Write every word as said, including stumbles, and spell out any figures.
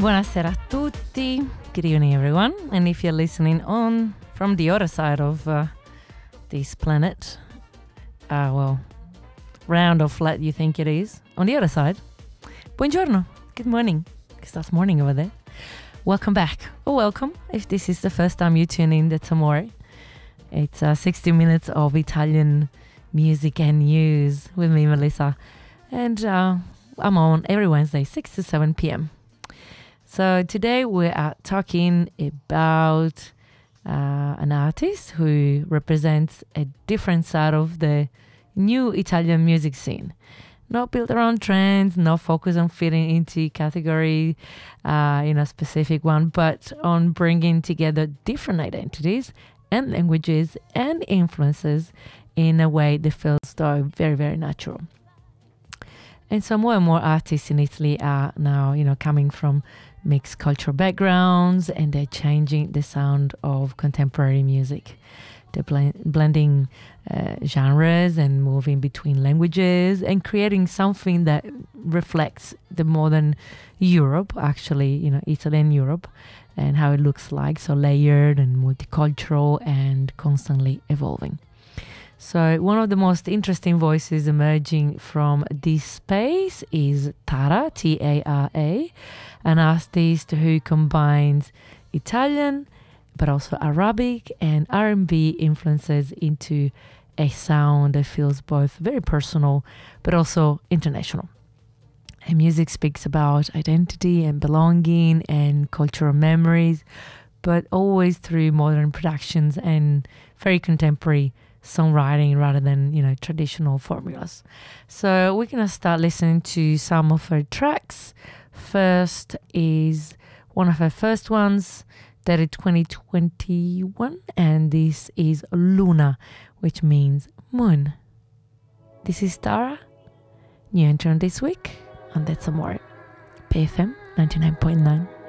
Buonasera a tutti. Good evening, everyone. And if you're listening on from the other side of uh, this planet, uh, well, round or flat you think it is, on the other side, buongiorno, good morning, because that's morning over there. Welcome back, or welcome, if this is the first time you tune in, that's amore. It's uh, sixty minutes of Italian music and news with me, Melissa. And uh, I'm on every Wednesday, six to seven p.m. So today we are talking about uh, an artist who represents a different side of the new Italian music scene. Not built around trends, not focused on fitting into category uh, in a specific one, but on bringing together different identities and languages and influences in a way that feels though very, very natural. And so more and more artists in Italy are now, you know, coming from mixed cultural backgrounds, and they're changing the sound of contemporary music. They're bl- blending uh, genres and moving between languages and creating something that reflects the modern Europe, actually, you know, Italy and Europe, and how it looks like, so layered and multicultural and constantly evolving. So one of the most interesting voices emerging from this space is Tara, T A R A, an artist who combines Italian, but also Arabic and R and B influences into a sound that feels both very personal, but also international. Her music speaks about identity and belonging and cultural memories, but always through modern productions and very contemporary songwriting rather than, you know, traditional formulas. So we're going to start listening to some of her tracks. First is one of her first ones, dated twenty twenty-one, and this is Luna, which means moon. This is Tara, new intern this week, and that's Amore, P F M ninety-nine point nine.